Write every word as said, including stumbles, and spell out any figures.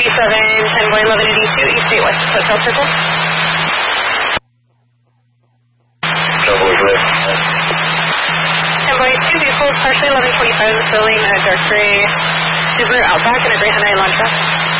thirty-seven, ten boy eleven eighty-two, East State West Hotel Circle. Double gray. ten boy two vehicles, partially eleven twenty-five in the filling, a dark gray Subaru Outback and a gray Hyundai Elantra.